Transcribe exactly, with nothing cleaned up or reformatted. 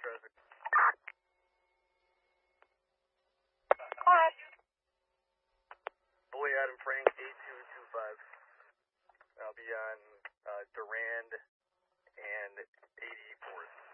traffic. Boy Adam Frank, eight two two five. I'll be on uh, Durand and eighty-fourth.